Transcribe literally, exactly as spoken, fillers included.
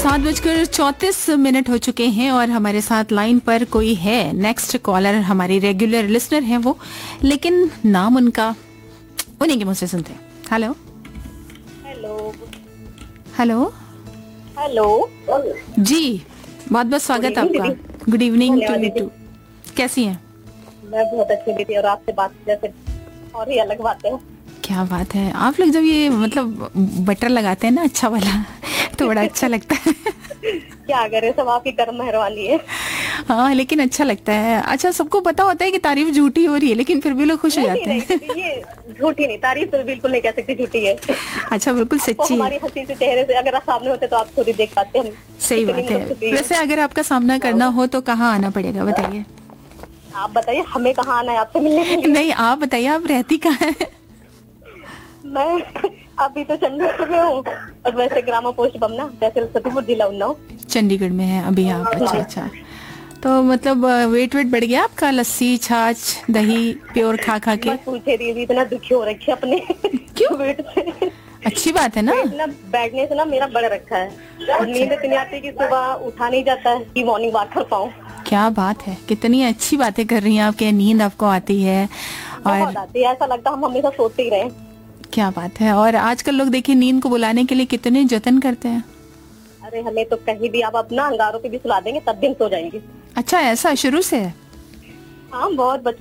सात बजकर चौंतीस मिनट हो चुके हैं और हमारे साथ लाइन पर कोई है। नेक्स्ट कॉलर हमारी रेगुलर लिसनर हैं वो, लेकिन नाम उनका उन्हीं के मुंह से सुनते हैं। हेलो हेलो हेलो हेलो जी, बहुत बहुत स्वागत आपका। Good evening to you to. कैसी हैं? मैं बहुत अच्छी दीदी, और आपसे बात जैसे और ही अलग बातें हैं। क्या बात है, आप लोग जब ये मतलब बटर लगाते हैं ना अच्छा वाला तो बड़ा अच्छा लगता है। क्या करें, सब आपकी कर्म मेहरबानी है। हाँ, लेकिन अच्छा लगता है। अच्छा, सबको पता होता है कि तारीफ झूठी हो रही है, लेकिन फिर भी लोग खुश हो जाते नहीं, हैं। नहीं, ये झूठी नहीं, तारीफ तो बिल्कुल नहीं कह सकती, झूठी है। अच्छा, बिल्कुल सच्ची है। हमारी हंसी से चेहरे से अगर आप सामने होते तो आप खुद ही देख पाते हैं। सही बात है। वैसे अगर आपका सामना करना हो तो कहाँ आना पड़ेगा, बताइए। आप बताइए, हमें कहाँ आना है आपसे मिलने के लिए? नहीं, आप बताइए, आप रहती कहाँ है? मैं अभी तो चंडीगढ़ में हूँ, और वैसे ग्राम पोस्ट बमना, तहसील सतीपुर, जिला उन्नाव। चंडीगढ़ में है अभी आप? अच्छा अच्छा। तो मतलब वेट वेट बढ़ गया आपका? लस्सी, छाछ, दही प्योर खा खा के? मत पूछे दीदी, इतना दुखी हो रखी है अपने क्यों? वेट से। अच्छी बात है ना। ना बैठने से ना मेरा बढ़ रखा है, और नींद इतनी आती है कि सुबह उठा नहीं जाता है कि मॉर्निंग वॉक कर पाऊँ। क्या बात है, कितनी अच्छी बातें कर रही हैं आप। नींद आपको आती है? और आती है, ऐसा लगता है हम हमेशा सोते ही रहे। क्या बात है। और आजकल लोग देखिए नींद को बुलाने के लिए कितने जतन करते हैं। अरे हमें तो कहीं भी आप अपना अंगारों पे भी सुला देंगे तब भी हम सो जाएंगे। अच्छा, ऐसा शुरू से है? हाँ, बहुत